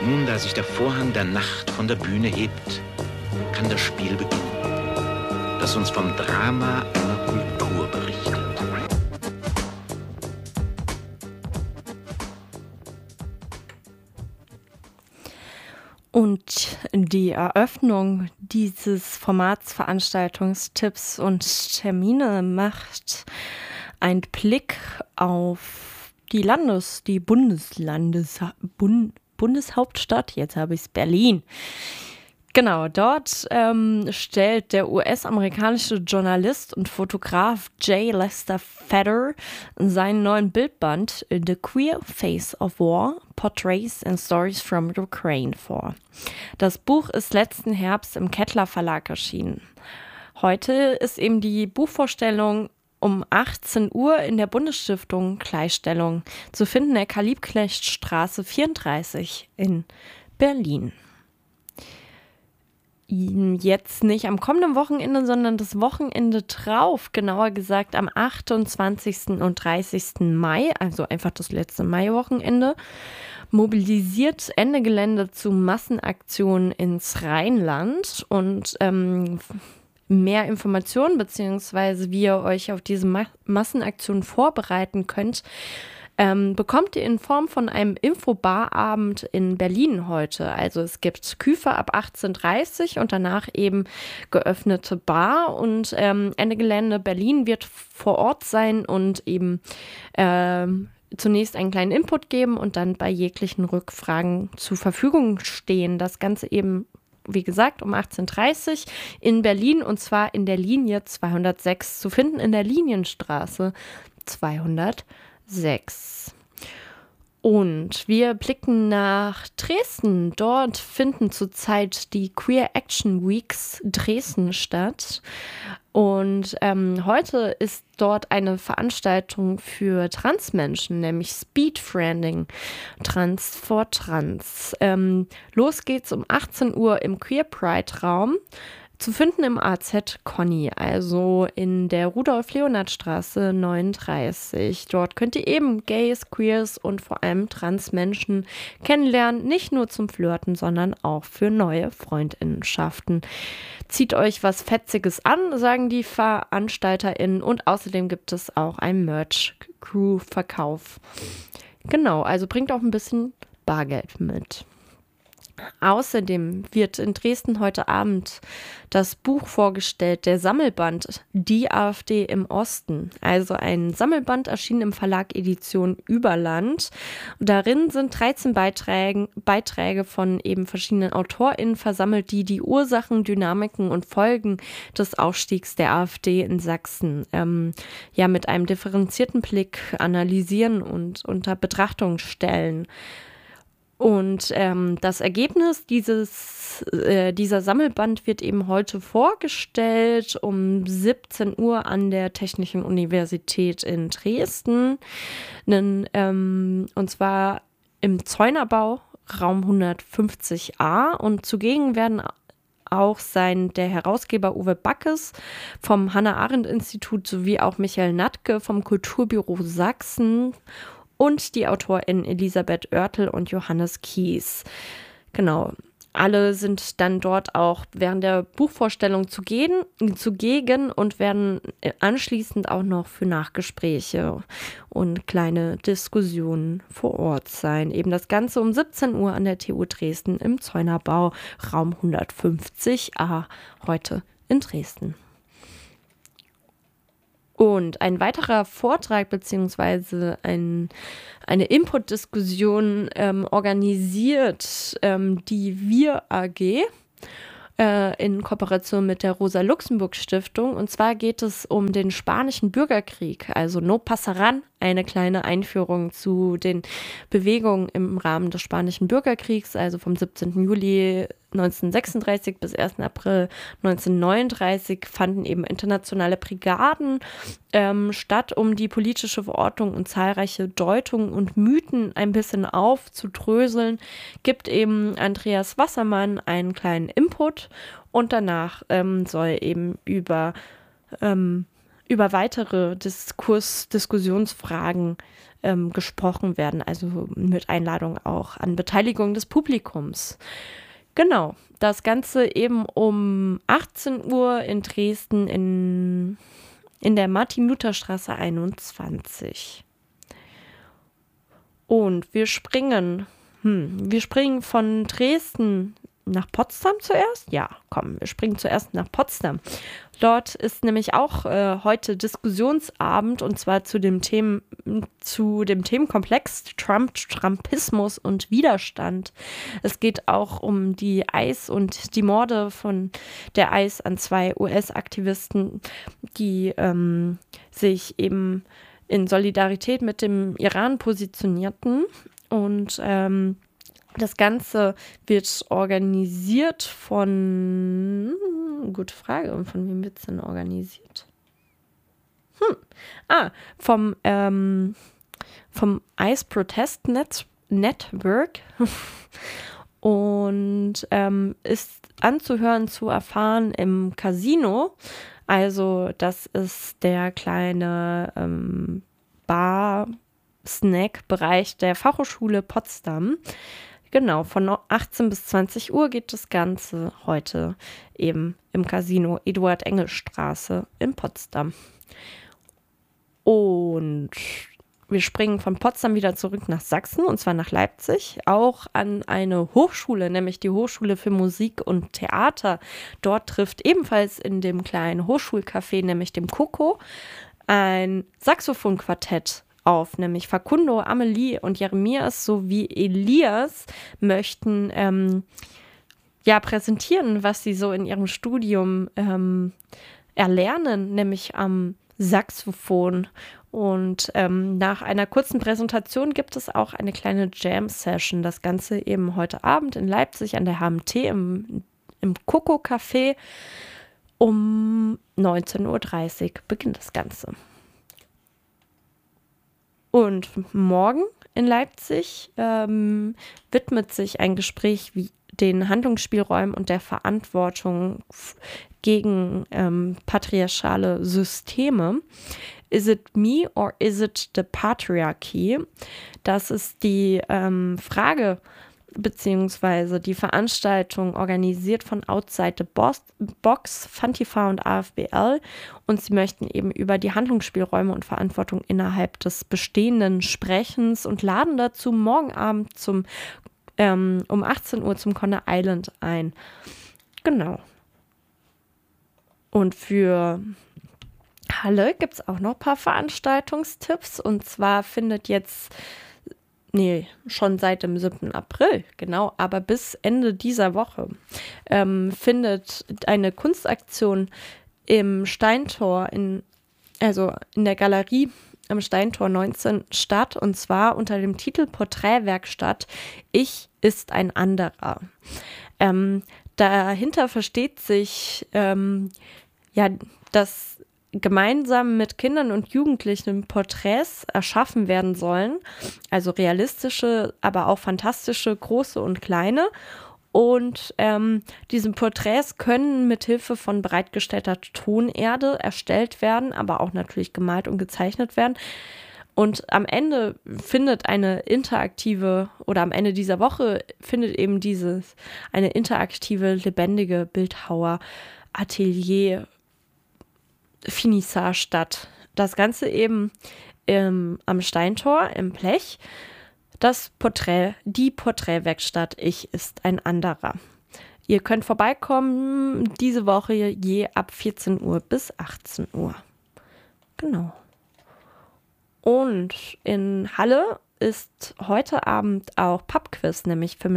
Nun, da sich der Vorhang der Nacht von der Bühne hebt, kann das Spiel beginnen, das uns vom Drama einer Kultur berichtet. Und die Eröffnung dieses Formats Veranstaltungstipps und Termine macht ein Blick auf die Bundeshauptstadt, jetzt habe ich es, Berlin. Genau, dort stellt der US-amerikanische Journalist und Fotograf J. Lester Fetter seinen neuen Bildband The Queer Face of War, Portraits and Stories from Ukraine vor. Das Buch ist letzten Herbst im Kettler Verlag erschienen. Heute ist eben die Buchvorstellung um 18 Uhr in der Bundesstiftung Gleichstellung zu finden, in der Karl-Liebknecht-Straße 34 in Berlin. Jetzt nicht am kommenden Wochenende, sondern das Wochenende drauf, genauer gesagt am 28. und 30. Mai, also einfach das letzte Maiwochenende, mobilisiert Ende Gelände zu Massenaktionen ins Rheinland und mehr Informationen beziehungsweise wie ihr euch auf diese Massenaktionen vorbereiten könnt, bekommt ihr in Form von einem Infobarabend in Berlin heute. Also es gibt Küfer ab 18:30 und danach eben geöffnete Bar und Ende Gelände Berlin wird vor Ort sein und eben zunächst einen kleinen Input geben und dann bei jeglichen Rückfragen zur Verfügung stehen. Das Ganze eben, wie gesagt, um 18:30 in Berlin und zwar in der Linie 206 zu finden, in der Linienstraße 206. Und wir blicken nach Dresden. Dort finden zurzeit die Queer Action Weeks Dresden statt. Und heute ist dort eine Veranstaltung für Transmenschen, nämlich Speedfriending, Trans for Trans. Los geht's um 18 Uhr im Queer Pride Raum. Zu finden im AZ Conny, also in der Rudolf-Leonhard-Straße 39. Dort könnt ihr eben Gays, Queers und vor allem Transmenschen kennenlernen. Nicht nur zum Flirten, sondern auch für neue FreundInnenschaften. Zieht euch was Fetziges an, sagen die VeranstalterInnen. Und außerdem gibt es auch einen Merch-Crew-Verkauf. Genau, also bringt auch ein bisschen Bargeld mit. Außerdem wird in Dresden heute Abend das Buch vorgestellt, der Sammelband Die AfD im Osten. Also ein Sammelband erschienen im Verlag Edition Überland. Darin sind 13 Beiträge von eben verschiedenen AutorInnen versammelt, die die Ursachen, Dynamiken und Folgen des Aufstiegs der AfD in Sachsen mit einem differenzierten Blick analysieren und unter Betrachtung stellen. Und das Ergebnis dieser Sammelband wird eben heute vorgestellt um 17 Uhr an der Technischen Universität in Dresden. Und zwar im Zeunerbau, Raum 150a. Und zugegen werden auch der Herausgeber Uwe Backes vom Hannah-Arendt-Institut sowie auch Michael Natke vom Kulturbüro Sachsen und die AutorInnen Elisabeth Oertel und Johannes Kies. Genau, alle sind dann dort auch während der Buchvorstellung zugegen und werden anschließend auch noch für Nachgespräche und kleine Diskussionen vor Ort sein. Eben das Ganze um 17 Uhr an der TU Dresden im Zeunerbau, Raum 150a, heute in Dresden. Und ein weiterer Vortrag bzw. eine Input-Diskussion organisiert die Wir AG in Kooperation mit der Rosa-Luxemburg-Stiftung. Und zwar geht es um den Spanischen Bürgerkrieg, also No Pasaran, eine kleine Einführung zu den Bewegungen im Rahmen des Spanischen Bürgerkriegs, also vom 17. Juli 1936 bis 1. April 1939 fanden eben internationale Brigaden statt, um die politische Verortung und zahlreiche Deutungen und Mythen ein bisschen aufzudröseln, gibt eben Andreas Wassermann einen kleinen Input und danach soll eben über über weitere Diskussionsfragen gesprochen werden, also mit Einladung auch an Beteiligung des Publikums. Genau, das Ganze eben um 18 Uhr in Dresden in der Martin-Luther-Straße 21. Und wir springen von Dresden nach Potsdam zuerst? Ja, komm, wir springen zuerst nach Potsdam. Dort ist nämlich auch heute Diskussionsabend, und zwar zu dem Themenkomplex Trumpismus und Widerstand. Es geht auch um die ICE und die Morde von der ICE an 2 US-Aktivisten, die sich eben in Solidarität mit dem Iran positionierten. Und das Ganze wird organisiert gute Frage, von wem wird es denn organisiert? Vom ICE Protest Network und ist anzuhören, zu erfahren im Casino. Also das ist der kleine Bar-Snack-Bereich der Fachhochschule Potsdam. Genau, von 18 bis 20 Uhr geht das Ganze heute eben im Casino Eduard-Engel-Straße in Potsdam. Und wir springen von Potsdam wieder zurück nach Sachsen, und zwar nach Leipzig, auch an eine Hochschule, nämlich die Hochschule für Musik und Theater. Dort trifft ebenfalls in dem kleinen Hochschulcafé, nämlich dem Coco, ein Saxophonquartett auf, nämlich Facundo, Amelie und Jeremias sowie Elias möchten präsentieren, was sie so in ihrem Studium erlernen, nämlich am Saxophon. Und nach einer kurzen Präsentation gibt es auch eine kleine Jam-Session. Das Ganze eben heute Abend in Leipzig an der HMT im Coco Café. Um 19.30 Uhr beginnt das Ganze. Und morgen in Leipzig widmet sich ein Gespräch den Handlungsspielräumen und der Verantwortung gegen patriarchale Systeme. Is it me or is it the patriarchy? Das ist die Frage beziehungsweise die Veranstaltung, organisiert von Outside the Box, Fantifa und AFBL, und sie möchten eben über die Handlungsspielräume und Verantwortung innerhalb des Bestehenden sprechens und laden dazu morgen Abend um 18 Uhr zum Conner Island ein. Genau. Und für Halle gibt es auch noch ein paar Veranstaltungstipps, und zwar findet schon seit dem 7. April, genau, aber bis Ende dieser Woche findet eine Kunstaktion im Steintor, in der Galerie am Steintor 19 statt, und zwar unter dem Titel Porträtwerkstatt Ich ist ein anderer. Dahinter versteht sich, dass gemeinsam mit Kindern und Jugendlichen Porträts erschaffen werden sollen, also realistische, aber auch fantastische, große und kleine. Und diese Porträts können mit Hilfe von bereitgestellter Tonerde erstellt werden, aber auch natürlich gemalt und gezeichnet werden. Und am Ende am Ende dieser Woche findet eben eine interaktive, lebendige Bildhauer-Atelier Finissage statt. Das Ganze eben am Steintor im Blech. Die Porträtwerkstatt Ich ist ein anderer. Ihr könnt vorbeikommen diese Woche je ab 14 Uhr bis 18 Uhr. Genau. Und in Halle ist heute Abend auch Pubquiz, nämlich